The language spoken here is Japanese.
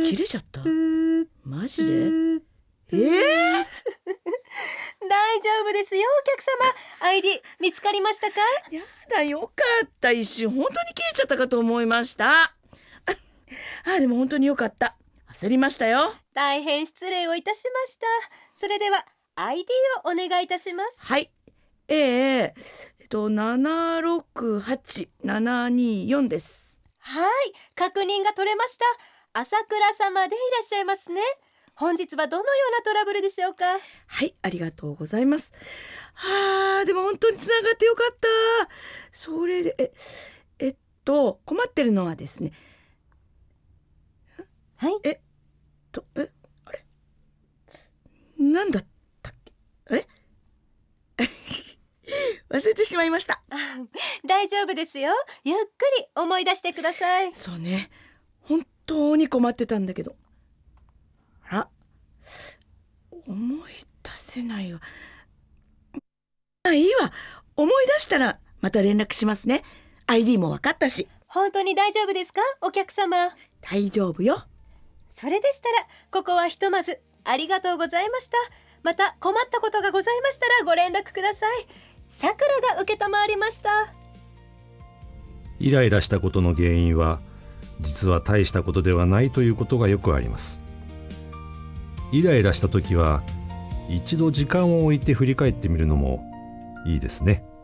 切れちゃった。マジで？ 大丈夫ですよ、お客様。ID 見つかりましたか？ やだ、よかった。一瞬本当に切れちゃったかと思いました。でも本当によかった。焦りましたよ。 大変失礼をいたしました。それでは ID をお願いいたします。 はい。768724です。 はい、確認が取れました。朝倉様でいらっしゃいますね。本日はどのようなトラブルでしょうか？ はい、ありがとうございます。でも本当につながってよかった。それで、困ってるのはですね。 はい。 あれなんだったっけ？あれ忘れてしまいました。 大丈夫ですよ。ゆっくり思い出してください。 そうね。本当に困ってたんだけど。思い出せないわ。いいわ。思い出したらまた連絡しますね。ID も分かったし。 本当に大丈夫ですか、お客様？ 大丈夫よ。 それでしたらここはひとまずありがとうございました。また困ったことがございましたらご連絡ください。さくらが承りました。 イライラしたことの原因は実は大したことではないということがよくあります。イライラした時は一度時間を置いて振り返ってみるのもいいですね。